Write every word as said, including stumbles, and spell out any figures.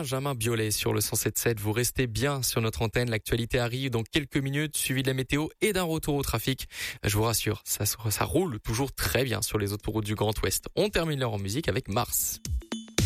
Benjamin Biolay sur le cent sept virgule sept. Vous restez bien sur notre antenne. L'actualité arrive dans quelques minutes, suivi de la météo et d'un retour au trafic. Je vous rassure, ça, ça roule toujours très bien sur les autoroutes du Grand Ouest. On termine l'heure en musique avec Mars.